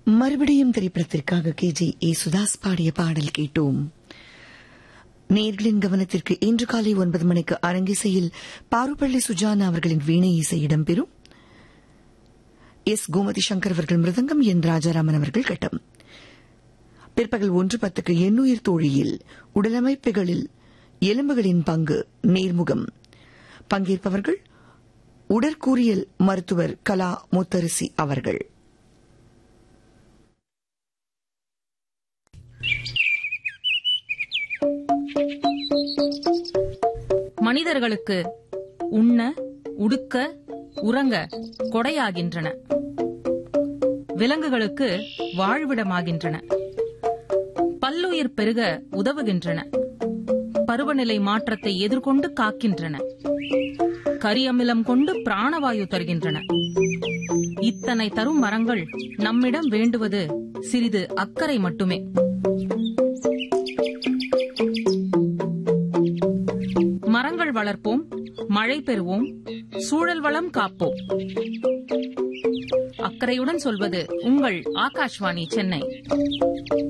மறுபடியும் திரைப்படத்திற்காக KG யேசுதாஸ் பாடிய பாடல் கேட்டோம். நேர்களின் கவனத்திற்கு இன்று காலை 9 மணிக்கு அரங்கிசையில் பாருப்பள்ளி சுஜானா அவர்களின் வீணை இசை இடம்பெறும். எஸ். கோமதி சங்கர் அவர்கள் மிருதங்கம், என் ராஜாராமன் அவர்கள் கட்டம். பிற்பகல் 1:10க்கு எண்ணுயிர் தோழியில் உடலமைப்புகளில் எலும்புகளின் பங்கு நேர்முகம். பங்கேற்பவர்கள் உடற்கூறியல் மருத்துவர் கலா முத்தரசி அவர்கள். மனிதர்களுக்கு உண்ண, உடுக்க, உறங்க கொடையாகின்றன. விலங்குகளுக்கு வாழ்விடமாகின்றன. பல்லுயிர் பெருக உதவுகின்றன. பருவநிலை மாற்றத்தை எதிர்கொண்டு காக்கின்றன. கரியமிலம் கொண்டு பிராணவாயு தருகின்றன. இத்தனை தரும் மரங்கள் நம்மிடம் வேண்டுவது சிறிது அக்கறை மட்டுமே. மரங்கள் வளர்ப்போம், மழை பெறுவோம், சூழல் வளம் காப்போம். அக்கறையுடன் சொல்வது உங்கள் ஆகாஷ்வாணி சென்னை.